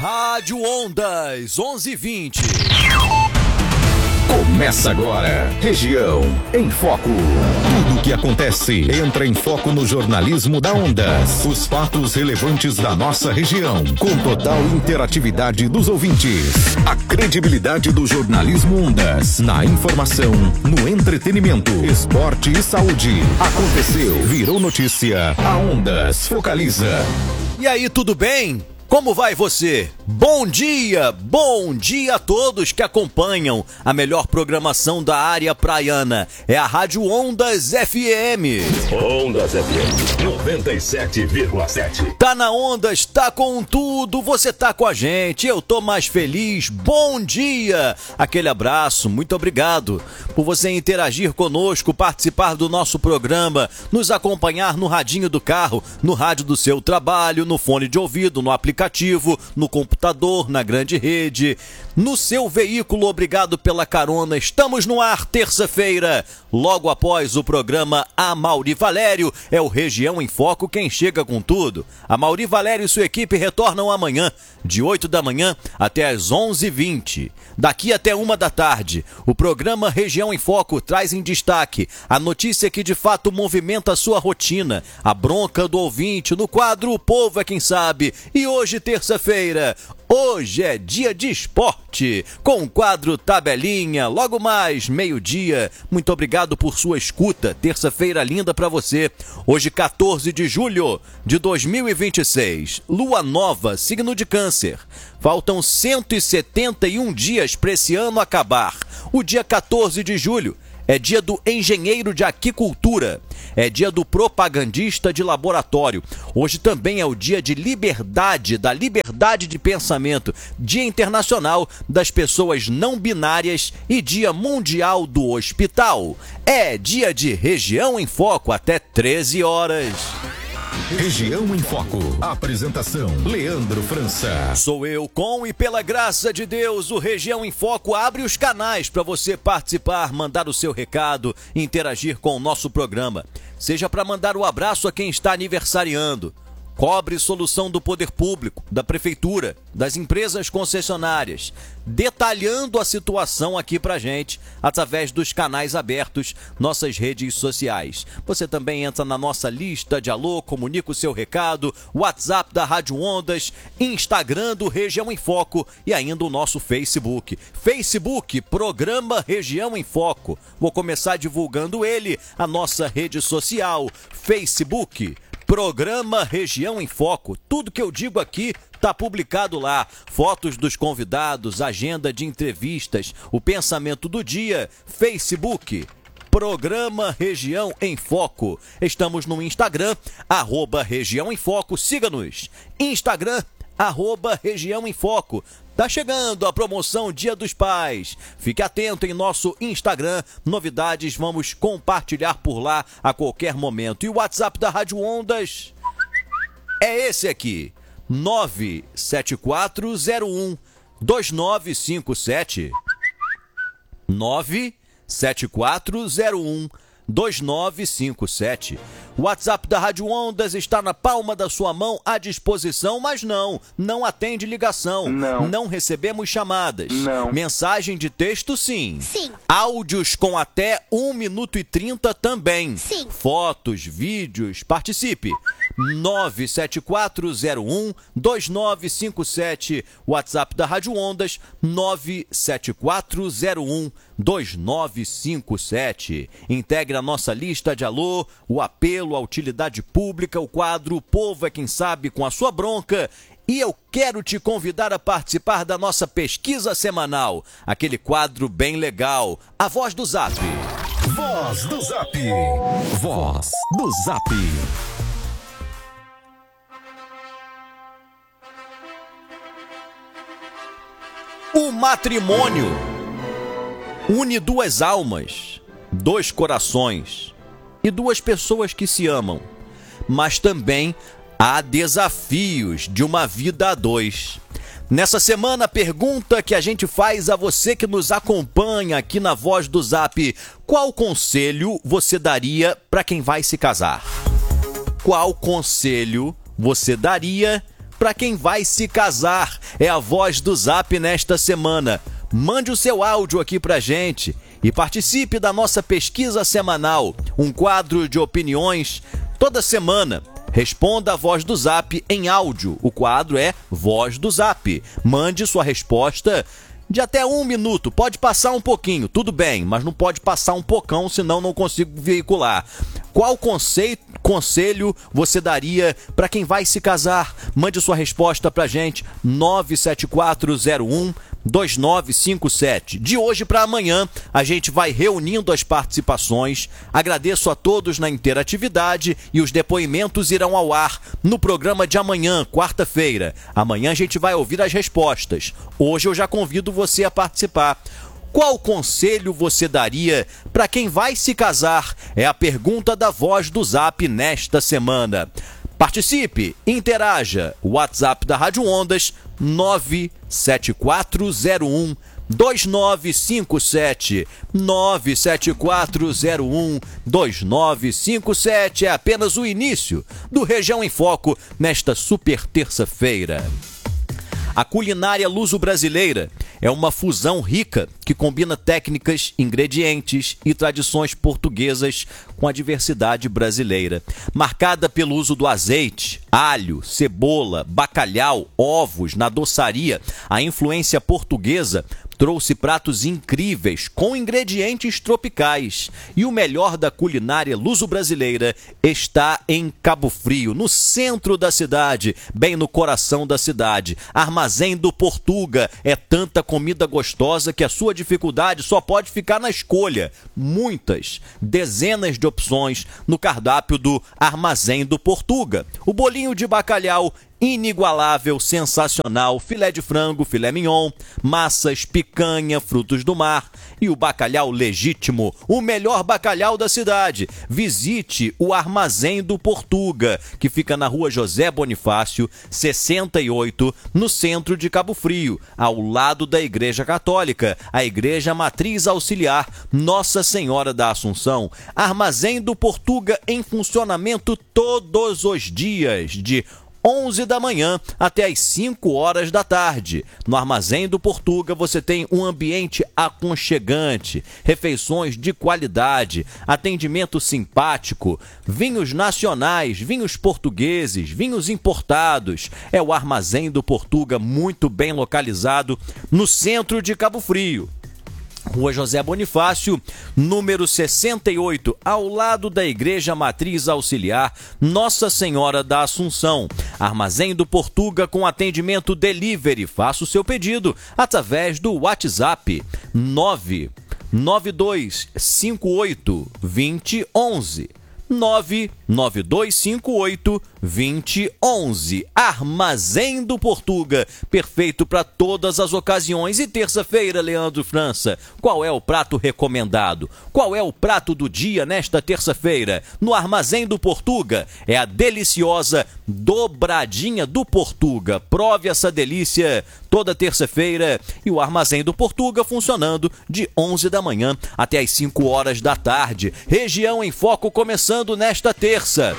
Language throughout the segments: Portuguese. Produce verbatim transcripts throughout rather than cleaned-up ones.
Rádio Ondas onze e vinte. Começa agora, Região em Foco. Tudo o que acontece entra em foco no jornalismo da Ondas. Os fatos relevantes da nossa região, com total interatividade dos ouvintes. A credibilidade do jornalismo Ondas, na informação, no entretenimento, esporte e saúde. Aconteceu, virou notícia, a Ondas focaliza. E aí, tudo bem? Como vai você? Bom dia, bom dia a todos que acompanham a melhor programação da área praiana. É a Rádio Ondas F M. Ondas F M noventa e sete vírgula sete. Tá na Ondas, tá com tudo, você tá com a gente, eu tô mais feliz. Bom dia, aquele abraço, muito obrigado por você interagir conosco, participar do nosso programa, nos acompanhar no radinho do carro, no rádio do seu trabalho, no fone de ouvido, no aplicativo. aplicativo, no computador, na grande rede, no seu veículo. Obrigado pela carona. Estamos no ar, terça-feira, logo após o programa Amaury Valério. É o Região em Foco quem chega com tudo. Amaury Valério e sua equipe retornam amanhã, de oito da manhã até as onze e vinte. Daqui até uma da tarde, o programa Região em Foco traz em destaque a notícia que de fato movimenta a sua rotina, a bronca do ouvinte no quadro O Povo é Quem Sabe. E hoje, terça-feira, hoje é dia de esporte, com o quadro Tabelinha, logo mais, meio-dia. Muito obrigado por sua escuta, terça-feira linda pra você. Hoje, quatorze de julho de dois mil e vinte e seis, lua nova, signo de Câncer. Faltam cento e setenta e um dias para esse ano acabar. O dia quatorze de julho é dia do engenheiro de aquicultura, é dia do propagandista de laboratório. Hoje também é o dia de liberdade, da liberdade de pensamento, dia internacional das pessoas não binárias e dia mundial do hospital. É dia de Região em Foco até treze horas. Região em Foco. Apresentação: Leandro França. Sou eu com e pela graça de Deus, o Região em Foco abre os canais para você participar, mandar o seu recado, interagir com o nosso programa. Seja para mandar um abraço a quem está aniversariando. Cobre solução do poder público, da prefeitura, das empresas concessionárias, detalhando a situação aqui pra gente, através dos canais abertos, nossas redes sociais. Você também entra na nossa lista de alô, comunica o seu recado, WhatsApp da Rádio Ondas, Instagram do Região em Foco e ainda o nosso Facebook. Facebook, Programa Região em Foco. Vou começar divulgando ele, a nossa rede social, Facebook, Programa Região em Foco. Tudo que eu digo aqui está publicado lá. Fotos dos convidados, agenda de entrevistas, o pensamento do dia. Facebook, Programa Região em Foco. Estamos no Instagram, arroba Região em Foco. Siga-nos. Instagram, arroba Região em Foco. Tá chegando a promoção Dia dos Pais. Fique atento em nosso Instagram. Novidades vamos compartilhar por lá a qualquer momento. E o WhatsApp da Rádio Ondas é esse aqui. nove sete quatro zero um dois nove cinco sete. nove sete quatro zero um dois nove cinco sete. O WhatsApp da Rádio Ondas está na palma da sua mão, à disposição, mas não, não atende ligação. Não. Não recebemos chamadas. Não. Mensagem de texto, sim. Sim. Áudios com até um minuto e trinta também. Sim. Fotos, vídeos, participe. nove sete quatro zero um dois nove cinco sete. WhatsApp da Rádio Ondas, nove sete quatro zero um dois nove cinco sete. Integre a nossa lista de alô, o apelo à utilidade pública, o quadro O Povo é Quem Sabe com a sua bronca. E eu quero te convidar a participar da nossa pesquisa semanal, aquele quadro bem legal, a Voz do Zap. Voz do Zap. Voz do Zap. O matrimônio une duas almas, dois corações e duas pessoas que se amam, mas também há desafios de uma vida a dois. Nessa semana, a pergunta que a gente faz a você que nos acompanha aqui na Voz do Zap: qual conselho você daria para quem vai se casar? Qual conselho você daria para quem vai se casar. É a voz do Zap nesta semana. Mande o seu áudio aqui pra gente e participe da nossa pesquisa semanal, um quadro de opiniões toda semana. Responda a voz do Zap em áudio. O quadro é Voz do Zap. Mande sua resposta de até um minuto. Pode passar um pouquinho, tudo bem, mas não pode passar um pocão, senão não consigo veicular. Qual conceito, conselho você daria para quem vai se casar? Mande sua resposta pra gente, nove sete quatro zero um dois nove cinco sete. De hoje para amanhã, a gente vai reunindo as participações. Agradeço a todos na interatividade e os depoimentos irão ao ar no programa de amanhã, quarta-feira. Amanhã a gente vai ouvir as respostas. Hoje eu já convido você a participar. Qual conselho você daria para quem vai se casar? É a pergunta da voz do Zap nesta semana. Participe, interaja. O WhatsApp da Rádio Ondas, nove sete quatro zero um dois nove cinco sete. nove sete quatro zero um dois nove cinco sete. É apenas o início do Região em Foco nesta super terça-feira. A culinária luso-brasileira é uma fusão rica que combina técnicas, ingredientes e tradições portuguesas com a diversidade brasileira. Marcada pelo uso do azeite, alho, cebola, bacalhau, ovos na doçaria, a influência portuguesa trouxe pratos incríveis com ingredientes tropicais. E o melhor da culinária luso-brasileira está em Cabo Frio, no centro da cidade, bem no coração da cidade. Armazém do Portuga. É tanta comida gostosa que a sua dificuldade só pode ficar na escolha. Muitas, dezenas de opções no cardápio do Armazém do Portuga. O bolinho de bacalhau inigualável, sensacional, filé de frango, filé mignon, massas, picanha, frutos do mar e o bacalhau legítimo, o melhor bacalhau da cidade. Visite o Armazém do Portuga, que fica na rua José Bonifácio, sessenta e oito, no centro de Cabo Frio, ao lado da Igreja Católica, a Igreja Matriz Auxiliar Nossa Senhora da Assunção. Armazém do Portuga em funcionamento todos os dias, de onze da manhã até às cinco horas da tarde. No Armazém do Portuga você tem um ambiente aconchegante, refeições de qualidade, atendimento simpático, vinhos nacionais, vinhos portugueses, vinhos importados. É o Armazém do Portuga, muito bem localizado no centro de Cabo Frio. Rua José Bonifácio, número sessenta e oito, ao lado da Igreja Matriz Auxiliar Nossa Senhora da Assunção. Armazém do Portuga com atendimento delivery. Faça o seu pedido através do WhatsApp nove nove dois cinco oito dois zero um um. nove nove dois cinco oito dois zero um um. Armazém do Portuga, perfeito para todas as ocasiões. E terça-feira, Leandro França, qual é o prato recomendado? Qual é o prato do dia nesta terça-feira? No Armazém do Portuga é a deliciosa dobradinha do Portuga. Prove essa delícia toda terça-feira. E o Armazém do Portuga funcionando de onze da manhã até às cinco horas da tarde. Região em Foco começando nesta terça.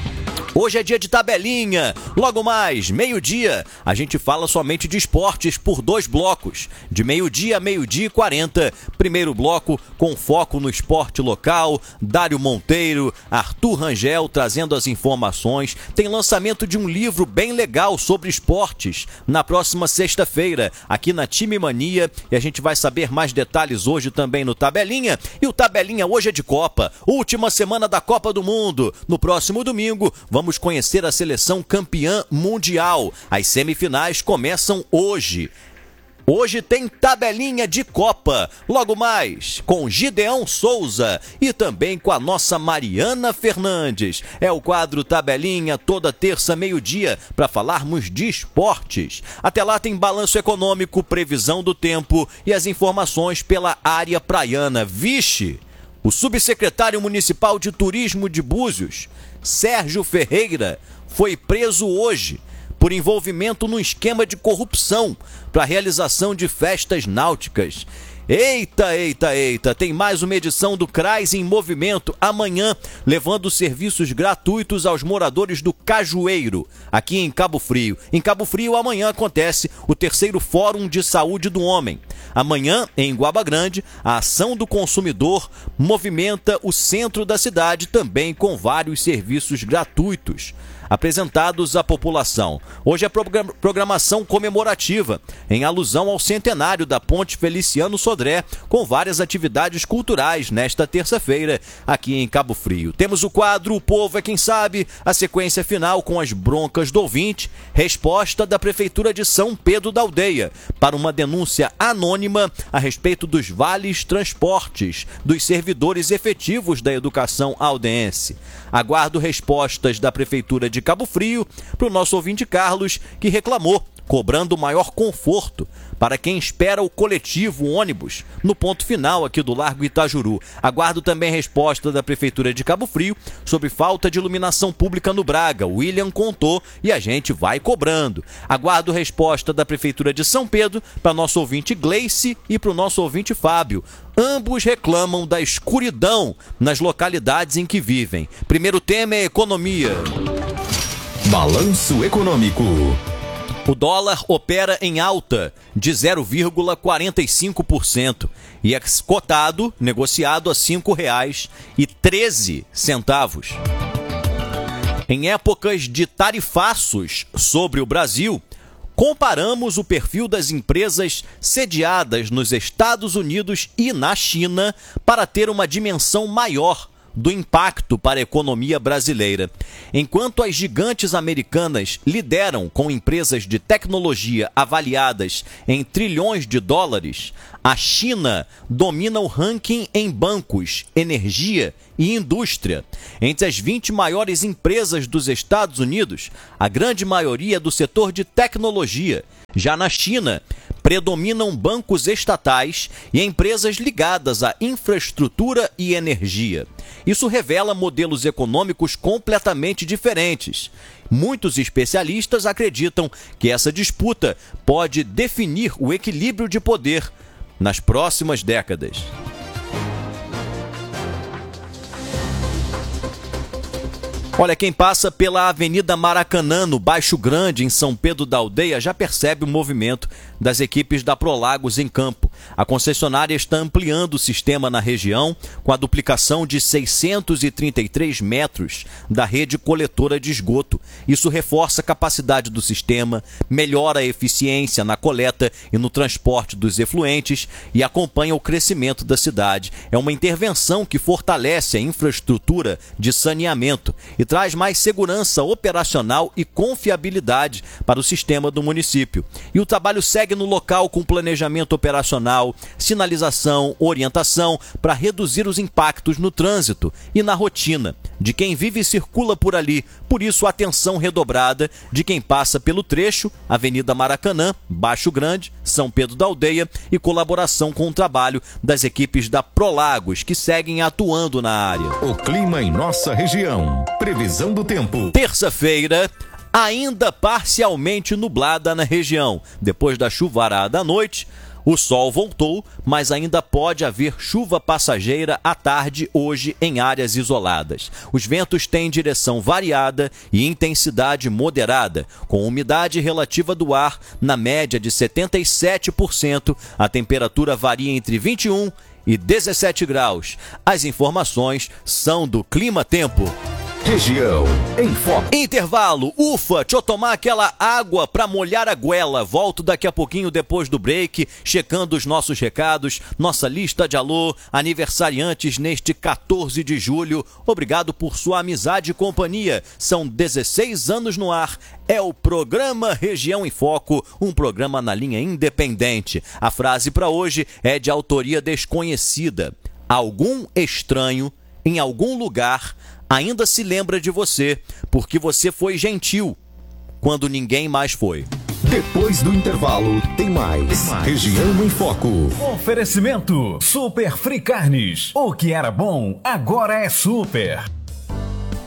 Hoje é dia de tabelinha. Logo mais, meio-dia, a gente fala somente de esportes por dois blocos. De meio-dia a meio-dia e quarenta. Primeiro bloco com foco no esporte local. Dário Monteiro, Arthur Rangel trazendo as informações. Tem lançamento de um livro bem legal sobre esportes na próxima sexta-feira, aqui na Time Mania. E a gente vai saber mais detalhes hoje também no Tabelinha. E o Tabelinha hoje é de Copa. Última semana da Copa do Mundo. No próximo domingo, vamos Vamos conhecer a seleção campeã mundial. As semifinais começam hoje. Hoje tem tabelinha de Copa. Logo mais, com Gideão Souza e também com a nossa Mariana Fernandes. É o quadro Tabelinha toda terça, meio-dia, para falarmos de esportes. Até lá tem balanço econômico, previsão do tempo e as informações pela área praiana. Vixe! O subsecretário municipal de turismo de Búzios, Sérgio Ferreira, foi preso hoje por envolvimento num esquema de corrupção para a realização de festas náuticas. Eita, eita, eita, tem mais uma edição do CRAS em movimento amanhã, levando serviços gratuitos aos moradores do Cajueiro, aqui em Cabo Frio. Em Cabo Frio, amanhã acontece o terceiro Fórum de Saúde do Homem. Amanhã, em Guaba Grande, a Ação do Consumidor movimenta o centro da cidade, também com vários serviços gratuitos apresentados à população. Hoje é programação comemorativa, em alusão ao centenário da Ponte Feliciano Sodré, com várias atividades culturais nesta terça-feira, aqui em Cabo Frio. Temos o quadro O Povo é Quem Sabe, a sequência final com as broncas do ouvinte, resposta da Prefeitura de São Pedro da Aldeia para uma denúncia anônima a respeito dos vales transportes dos servidores efetivos da educação aldense. Aguardo respostas da Prefeitura de Cabo Frio para o nosso ouvinte Carlos, que reclamou, cobrando maior conforto para quem espera o coletivo ônibus no ponto final aqui do Largo Itajuru. Aguardo também resposta da Prefeitura de Cabo Frio sobre falta de iluminação pública no Braga. O William contou e a gente vai cobrando. Aguardo resposta da Prefeitura de São Pedro para nosso ouvinte Gleice e para o nosso ouvinte Fábio. Ambos reclamam da escuridão nas localidades em que vivem. Primeiro tema é economia. Balanço econômico. O dólar opera em alta de zero vírgula quarenta e cinco por cento e é cotado, negociado a cinco reais e treze centavos. Em épocas de tarifaços sobre o Brasil, comparamos o perfil das empresas sediadas nos Estados Unidos e na China para ter uma dimensão maior do impacto para a economia brasileira. Enquanto as gigantes americanas lideram com empresas de tecnologia avaliadas em trilhões de dólares, a China domina o ranking em bancos, energia e indústria. Entre as vinte maiores empresas dos Estados Unidos, a grande maioria é do setor de tecnologia. Já na China, predominam bancos estatais e empresas ligadas à infraestrutura e energia. Isso revela modelos econômicos completamente diferentes. Muitos especialistas acreditam que essa disputa pode definir o equilíbrio de poder nas próximas décadas. Olha, quem passa pela Avenida Maracanã, no Baixo Grande, em São Pedro da Aldeia, já percebe o movimento das equipes da Prolagos em campo. A concessionária está ampliando o sistema na região com a duplicação de seiscentos e trinta e três metros da rede coletora de esgoto. Isso reforça a capacidade do sistema, melhora a eficiência na coleta e no transporte dos efluentes e acompanha o crescimento da cidade. É uma intervenção que fortalece a infraestrutura de saneamento e traz mais segurança operacional e confiabilidade para o sistema do município. E o trabalho segue no local com planejamento operacional, sinalização, orientação para reduzir os impactos no trânsito e na rotina de quem vive e circula por ali. Por isso, atenção redobrada de quem passa pelo trecho Avenida Maracanã, Baixo Grande, São Pedro da Aldeia e colaboração com o trabalho das equipes da Prolagos, que seguem atuando na área. O clima em nossa região. Previsão do tempo. Terça-feira, ainda parcialmente nublada na região. Depois da chuvarada à noite, o sol voltou, mas ainda pode haver chuva passageira à tarde hoje em áreas isoladas. Os ventos têm direção variada e intensidade moderada, com umidade relativa do ar na média de setenta e sete por cento. A temperatura varia entre vinte e um e dezessete graus. As informações são do Clima Tempo. Região em Foco. Intervalo. Ufa, deixa eu tomar aquela água pra molhar a goela. Volto daqui a pouquinho depois do break, checando os nossos recados, nossa lista de alô, aniversariantes neste quatorze de julho. Obrigado por sua amizade e companhia. São dezesseis anos no ar. É o programa Região em Foco, um programa na linha independente. A frase para hoje é de autoria desconhecida. Algum estranho, em algum lugar, ainda se lembra de você, porque você foi gentil quando ninguém mais foi. Depois do intervalo, tem mais. Tem mais. Região em Foco. Oferecimento Super Free Carnes. O que era bom, agora é super.